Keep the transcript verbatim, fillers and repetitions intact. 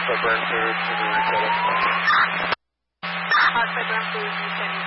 Alpha Burn Food to the Dakota. Alpha Burn Food, you can